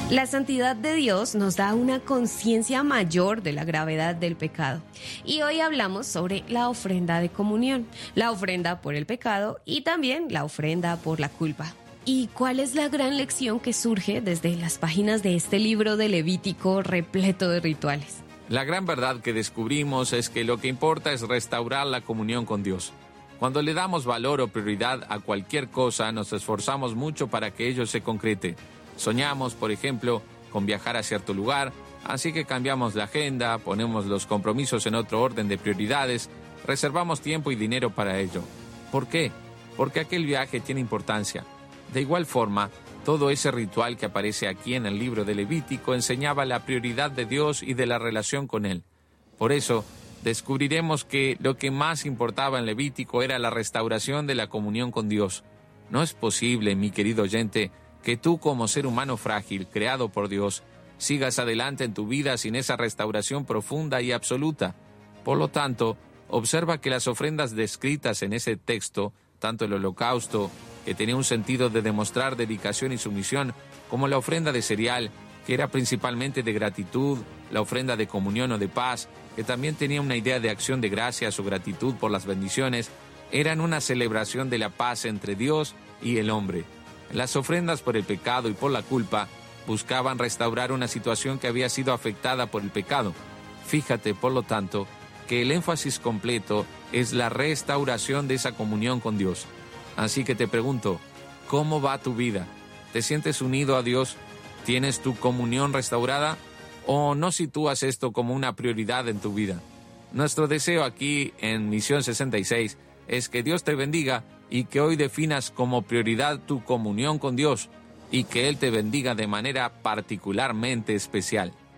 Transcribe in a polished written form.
La santidad de Dios nos da una conciencia mayor de la gravedad del pecado. Y hoy hablamos sobre la ofrenda de comunión, la ofrenda por el pecado y también la ofrenda por la culpa. ¿Y cuál es la gran lección que surge desde las páginas de este libro de Levítico repleto de rituales? La gran verdad que descubrimos es que lo que importa es restaurar la comunión con Dios. Cuando le damos valor o prioridad a cualquier cosa, nos esforzamos mucho para que ello se concrete. Soñamos, por ejemplo, con viajar a cierto lugar, así que cambiamos la agenda, ponemos los compromisos en otro orden de prioridades, reservamos tiempo y dinero para ello. ¿Por qué? Porque aquel viaje tiene importancia. De igual forma, todo ese ritual que aparece aquí en el libro de Levítico enseñaba la prioridad de Dios y de la relación con Él. Por eso, descubriremos que lo que más importaba en Levítico era la restauración de la comunión con Dios. No es posible, mi querido oyente, que tú como ser humano frágil, creado por Dios, sigas adelante en tu vida sin esa restauración profunda y absoluta. Por lo tanto, observa que las ofrendas descritas en ese texto, tanto el holocausto, que tenía un sentido de demostrar dedicación y sumisión, como la ofrenda de cereal, que era principalmente de gratitud, la ofrenda de comunión o de paz, que también tenía una idea de acción de gracias o gratitud por las bendiciones, eran una celebración de la paz entre Dios y el hombre. Las ofrendas por el pecado y por la culpa buscaban restaurar una situación que había sido afectada por el pecado. Fíjate, por lo tanto, que el énfasis completo es la restauración de esa comunión con Dios. Así que te pregunto, ¿cómo va tu vida? ¿Te sientes unido a Dios? ¿Tienes tu comunión restaurada? ¿O no sitúas esto como una prioridad en tu vida? Nuestro deseo aquí en Misión 66 es que Dios te bendiga y que hoy definas como prioridad tu comunión con Dios y que Él te bendiga de manera particularmente especial.